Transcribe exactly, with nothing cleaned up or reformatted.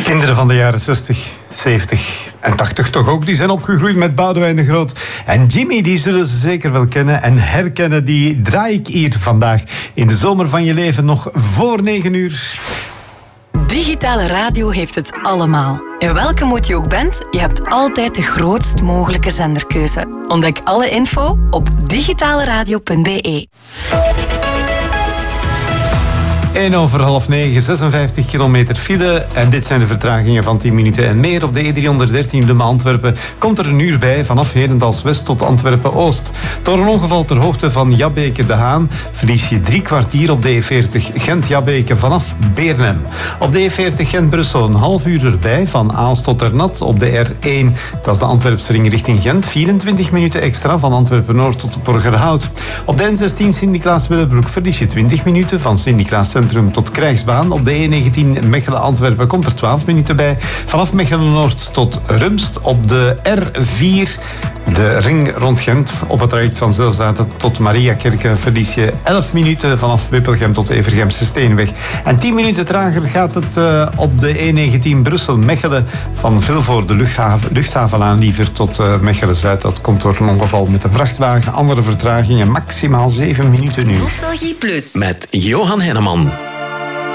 Kinderen van de jaren zestig, zeventig en tachtig toch ook, die zijn opgegroeid met Boudewijn de Groot. En Jimmy, die zullen ze zeker wel kennen en herkennen. Die draai ik hier vandaag in de zomer van je leven nog voor negen uur. Digitale radio heeft het allemaal. In welke moed je ook bent, je hebt altijd de grootst mogelijke zenderkeuze. Ontdek alle info op digitaleradio punt b e. één over half negen, zesenvijftig kilometer file. En dit zijn de vertragingen van tien minuten en meer. Op de E driehonderddertien Lummen-Antwerpen komt er een uur bij vanaf Herentals-West tot Antwerpen-Oost. Door een ongeval ter hoogte van Jabbeke-De Haan verlies je drie kwartier op de E veertig Gent-Jabbeke vanaf Beernem. Op de E veertig Gent-Brussel een half uur erbij van Aalst tot Ternat. Op de R één, dat is de Antwerpse ring richting Gent, vierentwintig minuten extra van Antwerpen-Noord tot Borgerhout. Op de N zestien Sint-Niklaas-Willebroek verlies je twintig minuten van Sint-Niklaas Centrum tot Krijgsbaan. Op de E negentien Mechelen-Antwerpen komt er twaalf minuten bij. Vanaf Mechelen-Noord tot Rumst. Op de R vier, de ring rond Gent, op het traject van Zelzaten tot Mariakerke verlies je elf minuten vanaf Wippelgem tot Evergemse Steenweg. En tien minuten trager gaat het uh, op de E negentien Brussel-Mechelen van Vilvoorde luchthaven, luchthavenlaan liever tot uh, Mechelen-Zuid. Dat komt door een ongeval met een vrachtwagen. Andere vertragingen maximaal zeven minuten nu. Nostalgie Plus met Johan Henneman.